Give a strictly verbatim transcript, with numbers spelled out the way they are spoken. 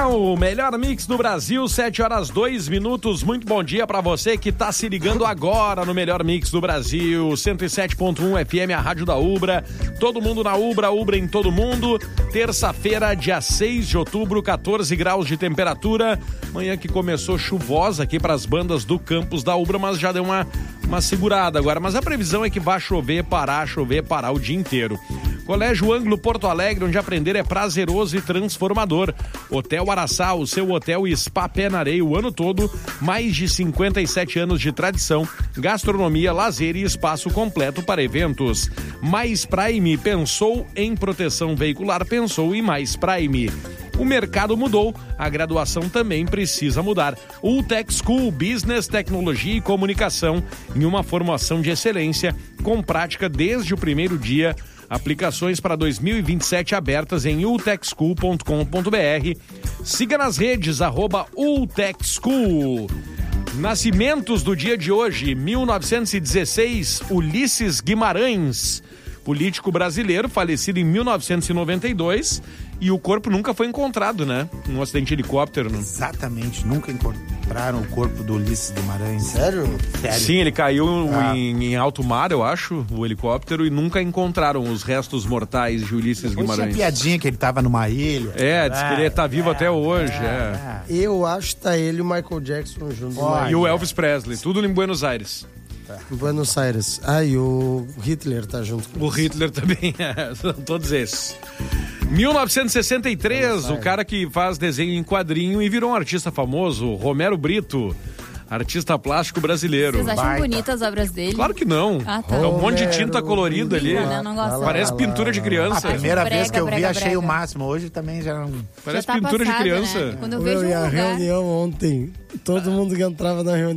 o melhor mix do Brasil, sete horas dois minutos. Muito bom dia pra você que tá se ligando agora no melhor mix do Brasil, cento e sete ponto um F M, a rádio da Ubra. Todo mundo na Ubra, Ubra em todo mundo. Terça-feira, dia seis de outubro, catorze graus de temperatura. Manhã que começou chuvosa aqui pras bandas do campus da Ubra, mas já deu uma, uma segurada agora. Mas a previsão é que vai chover, parar, chover, parar o dia inteiro. Colégio Ângulo Porto Alegre, onde aprender é prazeroso e transformador. Hotel Araçá, o seu hotel e spa pé na areia o ano todo. Mais de cinquenta e sete anos de tradição, gastronomia, lazer e espaço completo para eventos. Mais Prime, pensou em proteção veicular, pensou em Mais Prime. O mercado mudou, a graduação também precisa mudar. Ultec School, Business, Tecnologia e Comunicação, em uma formação de excelência, com prática desde o primeiro dia. Aplicações para dois mil e vinte e sete abertas em ultec school ponto com ponto b r. Siga nas redes, arroba Ultec School. Nascimentos do dia de hoje, mil novecentos e dezesseis, Ulisses Guimarães, político brasileiro, falecido em mil novecentos e noventa e dois, e o corpo nunca foi encontrado, né? Num acidente de helicóptero. Não? Exatamente, nunca encontraram o corpo do Ulisses Guimarães. Sério? Sério. Sim, ele caiu ah. em, em alto mar, eu acho, o helicóptero, e nunca encontraram os restos mortais de Ulisses Depois Guimarães. tinha piadinha que ele tava numa ilha. É, diz que ele tá vivo é, até hoje. É, é. Eu acho que tá ele e o Michael Jackson juntos. Olha. E o Elvis Presley, tudo em Buenos Aires. Em Buenos Aires. Ah, e o Hitler tá junto com O eles. Hitler também, é, são todos esses. mil novecentos e sessenta e três, o cara que faz desenho em quadrinho e virou um artista famoso, Romero Brito, artista plástico brasileiro. Vocês acham Baita. bonitas as obras dele? Claro que não. Ah, tá. É um monte de Romero tinta colorida ali. Brito, né? Não gosto. Parece pintura de A criança. primeira Brega, vez que eu vi, brega, achei brega. o máximo. Hoje também já não... Parece Já tá pintura passado, de criança. né? Quando eu Eu vejo e um a lugar... reunião ontem, todo mundo que entrava na reunião